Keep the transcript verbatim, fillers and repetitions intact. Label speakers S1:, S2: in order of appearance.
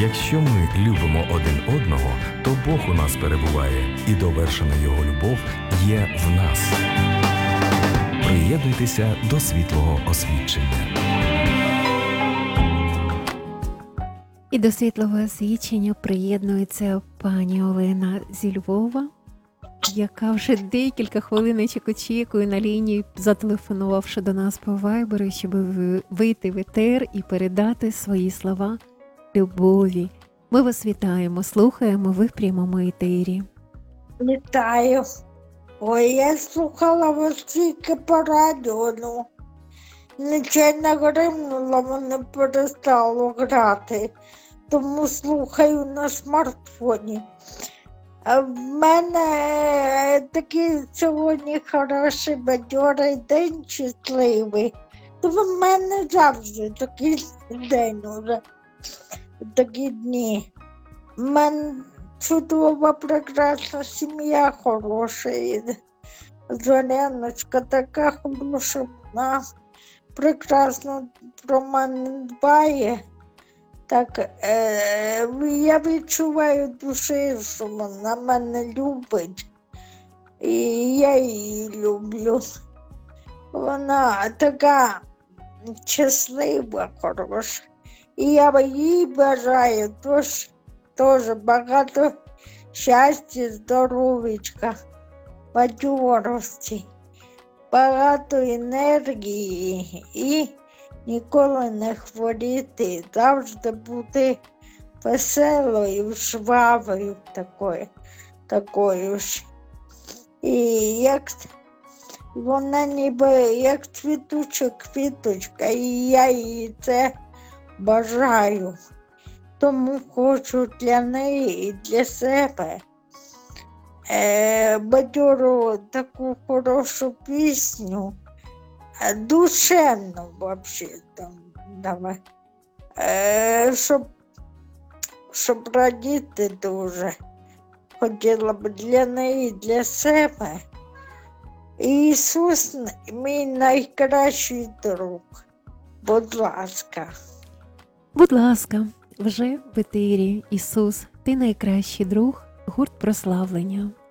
S1: Якщо ми любимо один одного, то Бог у нас перебуває, і довершена Його любов є в нас. Приєднуйтеся до світлого освідчення.
S2: І до світлого освідчення приєднується пані Олена зі Львова, яка вже декілька хвилиночок очікує на лінії, зателефонувавши до нас по вайберу, щоб вийти в етер і передати свої слова любові. Ми вас вітаємо, слухаємо, ви в прямому етері.
S3: Вітаю. Ой, я слухала вас тільки по радіо, ну, нечайно гримнула, мене перестало грати, тому слухаю на смартфоні. А в мене такий сьогодні хороший, бадьорий день, щасливий. То в мене завжди такий день уже, такі дні. В мене чудова, прекрасна сім'я хороша. І Зоряночка така хороша, вона прекрасно про мене дбає. Так, е, я відчуваю душею, що вона мене любить, і я її люблю. Вона така щаслива, хороша. І я їй бажаю тож, теж багато щастя, здоров'ячка, бадьорості, багато енергії і ніколи не хворіти, завжди бути веселою, швавою такою, такою ж. І як вона ніби як цвітуча квіточка, і я їй це бажаю. Тому хочу для неї і для себе е, бадьору таку хорошу пісню, душевну взагалі там давай, е, щоб, щоб радіти дуже. Хотіла б для неї, для себе. Ісус мій найкращий друг. Будь ласка.
S2: Будь ласка, вже в етері Ісус, ти найкращий друг, гурт прославлення.